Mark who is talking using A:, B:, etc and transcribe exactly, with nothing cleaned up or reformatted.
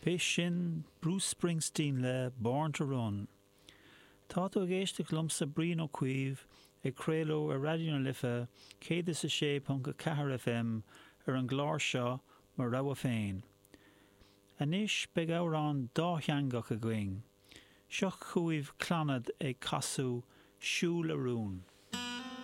A: Pés sin Bruce Springsteen le Born to Run. Tá tú géiste glumsa brín ó cuimh ag créaló a radio na lifa céad is a sé punca cahar F M ar an gláir seo mar rabha féin. Anis beag árán dá theangach a going. Seoch chuaimh clanad ag casú siúl a rún.